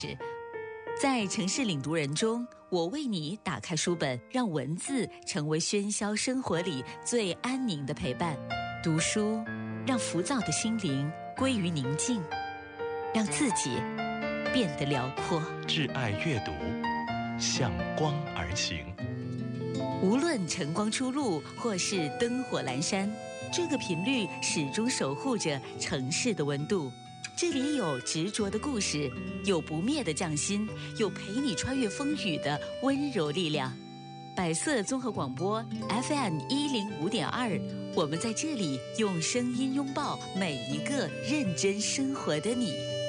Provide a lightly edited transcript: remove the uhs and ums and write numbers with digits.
在城市领读人中，我为你打开书本，让文字成为喧嚣生活里最安宁的陪伴。读书，让浮躁的心灵归于宁静，让自己变得辽阔。 挚爱阅读，向光而行。 无论晨光初露或是灯火阑珊，这个频率始终守护着城市的温度。这里有执着的故事，有不灭的匠心，有陪你穿越风雨的温柔力量。百色综合广播 FM105.2，我们在这里用声音拥抱每一个认真生活的你。